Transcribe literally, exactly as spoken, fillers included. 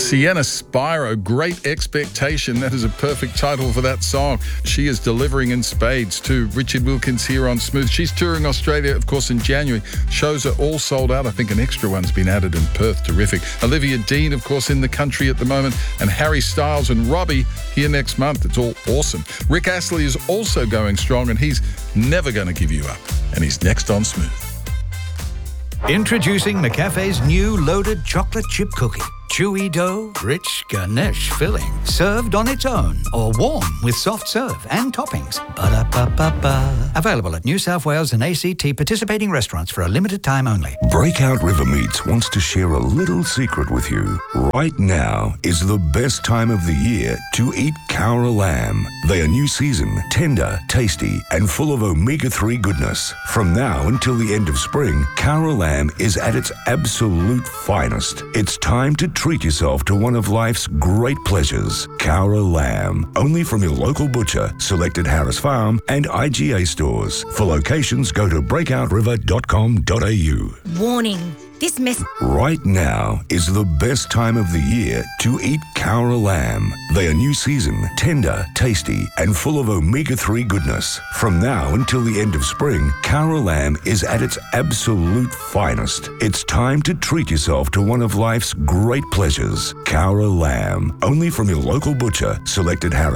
Sienna Spiro, Great Expectation. That is a perfect title for that song. She is delivering in spades too. Richard Wilkins here on Smooth. She's touring Australia, of course, in January. Shows are all sold out. I think an extra one's been added in Perth. Terrific. Olivia Dean, of course, in the country at the moment. And Harry Styles and Robbie here next month. It's all awesome. Rick Astley is also going strong, and he's never going to give you up. And he's next on Smooth. Introducing McCafe's new loaded chocolate chip cookie. Chewy dough, rich ganache filling, served on its own or warm with soft serve and toppings. Ba-da-ba-ba-ba. Available at New South Wales and A C T participating restaurants for a limited time only. Breakout River Meats wants to share a little secret with you. Right now is the best time of the year to eat Cowra lamb. They are new season, tender, tasty, and full of omega three goodness. From now until the end of spring, Cowra lamb is at its absolute finest. It's time to treat yourself to one of life's great pleasures. Cowra lamb. Only from your local butcher, selected Harris Farm and I G A stores. For locations, go to breakout river dot com dot a u. Warning. This mess... Right now is the best time of the year to eat Cowra lamb. They are new season, tender, tasty, and full of omega three goodness. From now until the end of spring, Cowra lamb is at its absolute finest. It's time to treat yourself to one of life's great pleasures. Cowra lamb. Only from your local butcher, selected Harris